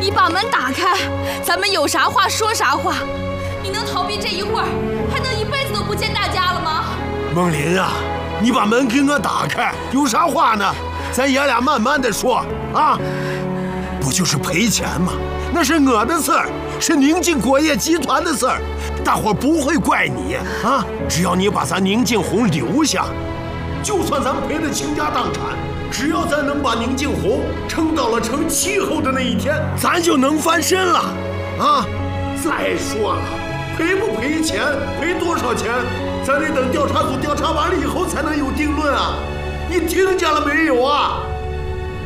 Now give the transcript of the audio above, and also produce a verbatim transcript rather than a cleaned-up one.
你把门打开，咱们有啥话说啥话。你能逃避这一会儿，还能一辈子都不见大家了吗？ 梦林啊，你把门给我打开，有啥话呢？咱爷俩慢慢的说啊。不就是赔钱吗？那是我的事儿，是宁晋果业集团的事儿，大伙不会怪你啊。只要你把咱宁晋红留下，就算咱赔得倾家荡产，只要咱能把宁晋红撑到了成气候的那一天，咱就能翻身了啊。再说了，赔不赔钱，赔多少钱，咱得等调查组调查完了以后才能有定论啊！你听见了没有啊？